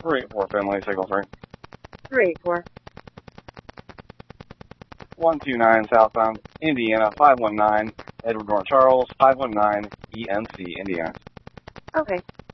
384 Finley, signal 3. 384. 129 southbound, Indiana, 519, Edward North Charles, 519, ENC, Indiana. Okay.